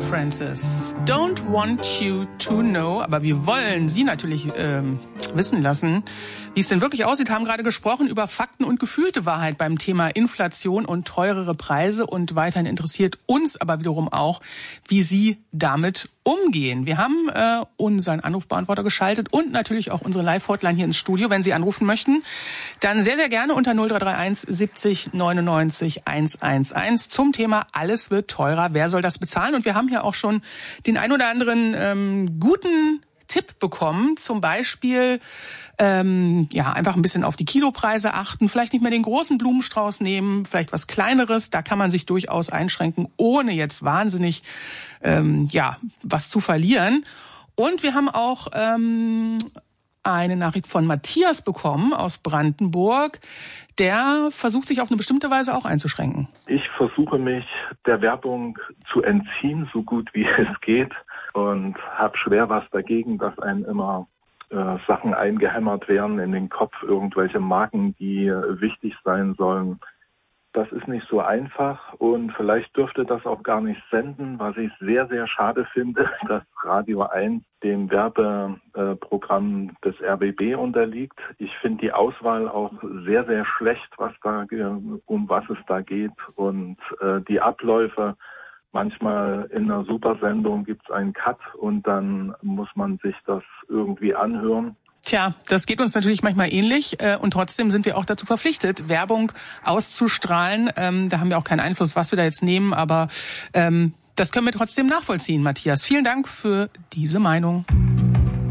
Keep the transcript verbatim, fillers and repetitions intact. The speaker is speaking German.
Francis. Don't want you to know, aber wir wollen Sie natürlich ähm, wissen lassen, wie es denn wirklich aussieht. Haben gerade gesprochen über Fakten und gefühlte Wahrheit beim Thema Inflation und teurere Preise. Und weiterhin interessiert uns aber wiederum auch, wie Sie damit umgehen. Wir haben äh, unseren Anrufbeantworter geschaltet und natürlich auch unsere Live-Hotline hier ins Studio. Wenn Sie anrufen möchten, dann sehr, sehr gerne unter null drei drei eins siebzig neunundneunzig hundertelf zum Thema Alles wird teurer. Wer soll das bezahlen? Und wir haben hier auch schon den ein oder anderen ähm, guten Tipp bekommen. Zum Beispiel ähm, ja einfach ein bisschen auf die Kilopreise achten, vielleicht nicht mehr den großen Blumenstrauß nehmen, vielleicht was Kleineres. Da kann man sich durchaus einschränken, ohne jetzt wahnsinnig ähm, ja was zu verlieren. Und wir haben auch ähm, eine Nachricht von Matthias bekommen aus Brandenburg. Der versucht sich auf eine bestimmte Weise auch einzuschränken. Ich versuche mich der Werbung zu entziehen, so gut wie es geht, und habe schwer was dagegen, dass einem immer äh, Sachen eingehämmert werden in den Kopf, irgendwelche Marken, die äh, wichtig sein sollen. Das ist nicht so einfach und vielleicht dürfte das auch gar nicht senden, was ich sehr, sehr schade finde, dass Radio eins dem Werbeprogramm des R B B unterliegt. Ich finde die Auswahl auch sehr, sehr schlecht, was da, um was es da geht, und äh, die Abläufe. Manchmal in einer Supersendung gibt es einen Cut und dann muss man sich das irgendwie anhören. Tja, das geht uns natürlich manchmal ähnlich äh, und trotzdem sind wir auch dazu verpflichtet, Werbung auszustrahlen. Ähm, da haben wir auch keinen Einfluss, was wir da jetzt nehmen, aber ähm, das können wir trotzdem nachvollziehen, Matthias. Vielen Dank für diese Meinung.